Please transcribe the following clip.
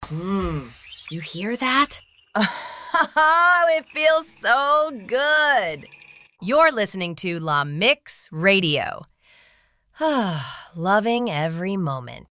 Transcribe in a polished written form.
You hear that? It feels so good. You're listening to La Mix Radio. Loving every moment.